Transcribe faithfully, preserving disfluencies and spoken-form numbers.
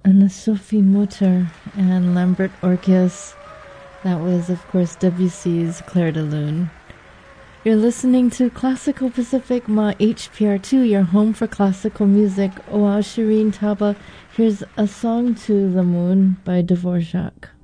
Anna Sophie Mutter and Lambert Orkius. That was, of course, Debussy's Clair de Lune. You're listening to Classical Pacific Ma H P R two, your home for classical music. Oh, wow, Shireen Taba. Here's a song to the moon by Dvorak.